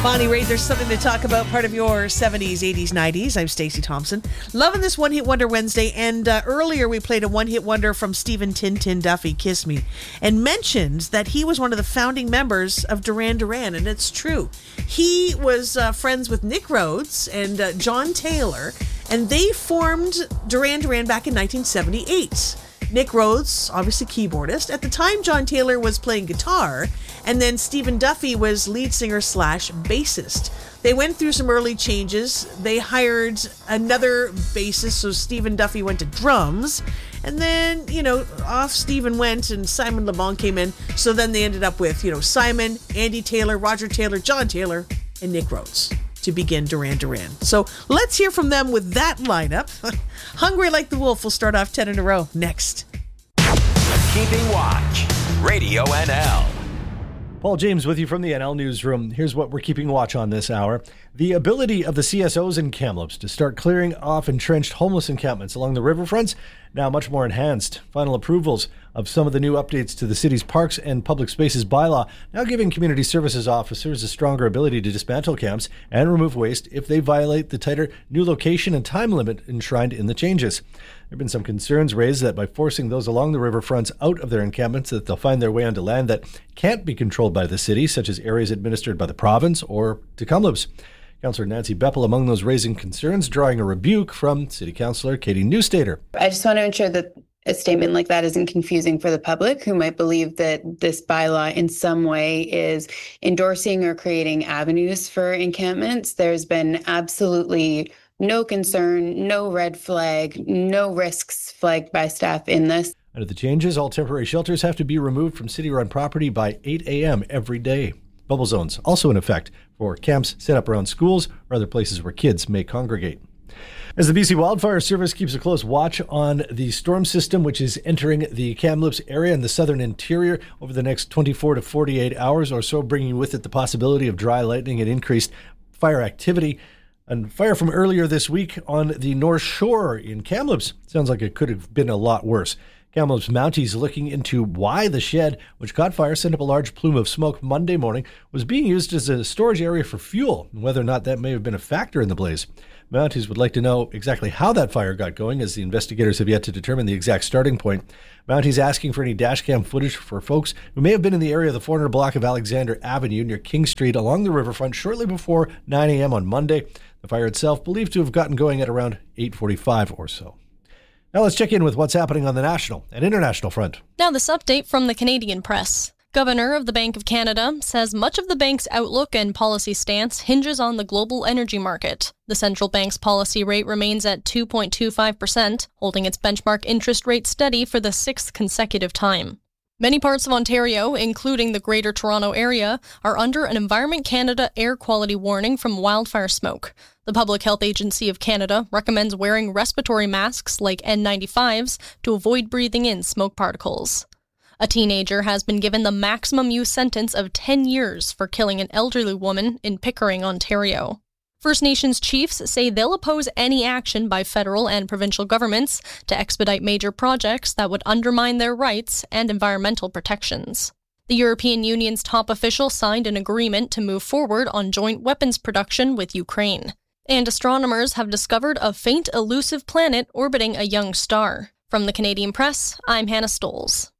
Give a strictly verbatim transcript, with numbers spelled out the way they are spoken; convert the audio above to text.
Bonnie Raitt, there's something to talk about, part of your seventies, eighties, nineties. I'm Stacey Thompson. Loving this One Hit Wonder Wednesday, and uh, earlier we played a One Hit Wonder from Stephen Tin Tin Duffy, Kiss Me, and mentioned that he was one of the founding members of Duran Duran, and it's true. He was uh, friends with Nick Rhodes and uh, John Taylor, and they formed Duran Duran back in nineteen seventy-eight. Nick Rhodes, obviously keyboardist. At the time, John Taylor was playing guitar, and then Stephen Duffy was lead singer slash bassist. They went through some early changes. They hired another bassist, so Stephen Duffy went to drums, and then, you know, off Stephen went and Simon Le Bon came in. So then they ended up with, you know, Simon, Andy Taylor, Roger Taylor, John Taylor, and Nick Rhodes to begin Duran Duran. So let's hear from them with that lineup. Hungry Like the Wolf will start off ten in a row next. Keeping Watch, Radio N L. Paul James with you from the N L Newsroom. Here's what we're keeping watch on this hour. The ability of the C S Os in Kamloops to start clearing off entrenched homeless encampments along the riverfronts now much more enhanced. Final approvals of some of the new updates to the city's parks and public spaces bylaw now giving community services officers a stronger ability to dismantle camps and remove waste if they violate the tighter new location and time limit enshrined in the changes. There have been some concerns raised that by forcing those along the riverfronts out of their encampments that they'll find their way onto land that can't be controlled by the city, such as areas administered by the province or to Kamloops. Councillor Nancy Beppel among those raising concerns, drawing a rebuke from City Councillor Katie Newstater. I just want to ensure that a statement like that isn't confusing for the public who might believe that this bylaw in some way is endorsing or creating avenues for encampments. There's been absolutely no concern, no red flag, no risks flagged by staff in this. Under the changes, all temporary shelters have to be removed from city-run property by eight a.m. every day. Bubble zones also in effect for camps set up around schools or other places where kids may congregate. As the B C Wildfire Service keeps a close watch on the storm system, which is entering the Kamloops area and the southern interior over the next twenty-four to forty-eight hours or so, bringing with it the possibility of dry lightning and increased fire activity. And fire from earlier this week on the North Shore in Kamloops sounds like it could have been a lot worse. Kamloops Mounties looking into why the shed, which caught fire, sent up a large plume of smoke Monday morning, was being used as a storage area for fuel, and whether or not that may have been a factor in the blaze. Mounties would like to know exactly how that fire got going, as the investigators have yet to determine the exact starting point. Mounties asking for any dashcam footage for folks who may have been in the area of the four hundred block of Alexander Avenue near King Street along the riverfront shortly before nine a.m. on Monday. The fire itself believed to have gotten going at around eight forty-five or so. Now let's check in with what's happening on the national and international front. Now this update from the Canadian Press. Governor of the Bank of Canada says much of the bank's outlook and policy stance hinges on the global energy market. The central bank's policy rate remains at two point two five percent, holding its benchmark interest rate steady for the sixth consecutive time. Many parts of Ontario, including the Greater Toronto Area, are under an Environment Canada air quality warning from wildfire smoke. The Public Health Agency of Canada recommends wearing respiratory masks like N ninety-fives to avoid breathing in smoke particles. A teenager has been given the maximum use sentence of ten years for killing an elderly woman in Pickering, Ontario. First Nations chiefs say they'll oppose any action by federal and provincial governments to expedite major projects that would undermine their rights and environmental protections. The European Union's top official signed an agreement to move forward on joint weapons production with Ukraine. And astronomers have discovered a faint elusive planet orbiting a young star. From the Canadian Press, I'm Hannah Stoles.